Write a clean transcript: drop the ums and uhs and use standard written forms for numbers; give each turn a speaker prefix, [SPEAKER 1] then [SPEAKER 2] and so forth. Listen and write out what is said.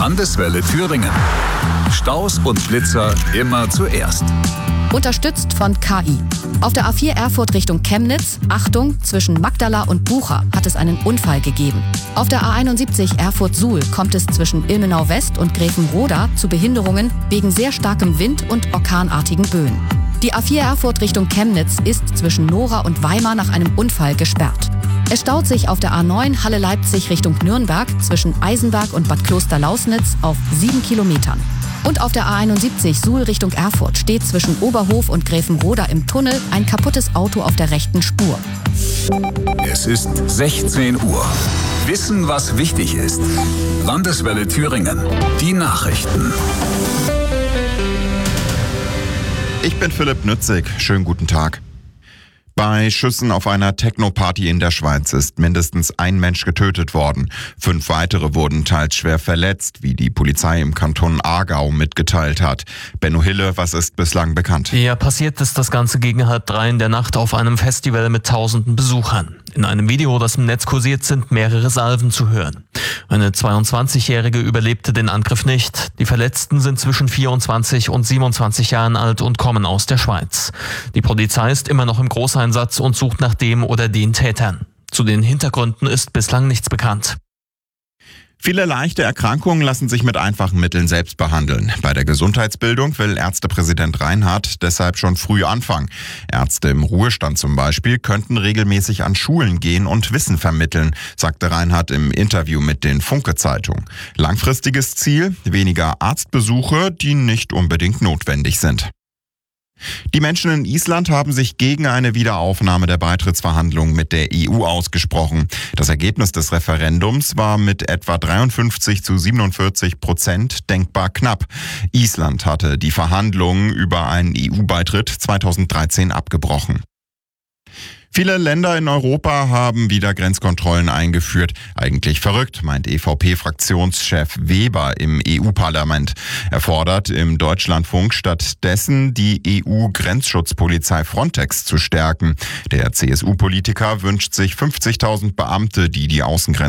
[SPEAKER 1] Landeswelle Thüringen. Staus und Blitzer immer zuerst.
[SPEAKER 2] Unterstützt von KI. Auf der A4 Erfurt Richtung Chemnitz, Achtung, zwischen Magdala und Bucha hat es einen Unfall gegeben. Auf der A71 Erfurt-Suhl kommt es zwischen Ilmenau West und Grevenroda zu Behinderungen wegen sehr starkem Wind und orkanartigen Böen. Die A4 Erfurt Richtung Chemnitz ist zwischen Nora und Weimar nach einem Unfall gesperrt. Es staut sich auf der A9 Halle-Leipzig Richtung Nürnberg zwischen Eisenberg und Bad Kloster-Lausnitz auf 7 Kilometern. Und auf der A71 Suhl Richtung Erfurt steht zwischen Oberhof und Grevenroda im Tunnel ein kaputtes Auto auf der rechten Spur.
[SPEAKER 1] Es ist 16 Uhr. Wissen, was wichtig ist. Landeswelle Thüringen. Die Nachrichten.
[SPEAKER 3] Ich bin Philipp Nützig. Schönen guten Tag. Bei Schüssen auf einer Techno-Party in der Schweiz ist mindestens ein Mensch getötet worden. 5 weitere wurden teils schwer verletzt, wie die Polizei im Kanton Aargau mitgeteilt hat. Benno Hille, was ist bislang bekannt?
[SPEAKER 4] Ja, passiert ist das Ganze gegen 2:30 in der Nacht auf einem Festival mit tausenden Besuchern. In einem Video, das im Netz kursiert, sind mehrere Salven zu hören. Eine 22-Jährige überlebte den Angriff nicht. Die Verletzten sind zwischen 24 und 27 Jahren alt und kommen aus der Schweiz. Die Polizei ist immer noch im Großeinsatz und sucht nach dem oder den Tätern. Zu den Hintergründen ist bislang nichts bekannt.
[SPEAKER 3] Viele leichte Erkrankungen lassen sich mit einfachen Mitteln selbst behandeln. Bei der Gesundheitsbildung will Ärztepräsident Reinhardt deshalb schon früh anfangen. Ärzte im Ruhestand zum Beispiel könnten regelmäßig an Schulen gehen und Wissen vermitteln, sagte Reinhardt im Interview mit den Funke-Zeitungen. Langfristiges Ziel: weniger Arztbesuche, die nicht unbedingt notwendig sind. Die Menschen in Island haben sich gegen eine Wiederaufnahme der Beitrittsverhandlungen mit der EU ausgesprochen. Das Ergebnis des Referendums war mit etwa 53-47% denkbar knapp. Island hatte die Verhandlungen über einen EU-Beitritt 2013 abgebrochen. Viele Länder in Europa haben wieder Grenzkontrollen eingeführt. Eigentlich verrückt, meint EVP-Fraktionschef Weber im EU-Parlament. Er fordert im Deutschlandfunk stattdessen, die EU-Grenzschutzpolizei Frontex zu stärken. Der CSU-Politiker wünscht sich 50.000 Beamte, die die Außengrenzen